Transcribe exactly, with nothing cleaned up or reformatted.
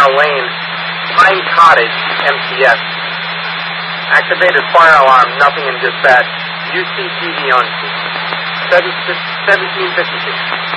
mile lane, Pine Cottage, M T S. Activated fire alarm, nothing in dispatch. U C P D on scene. seventeen fifty-six.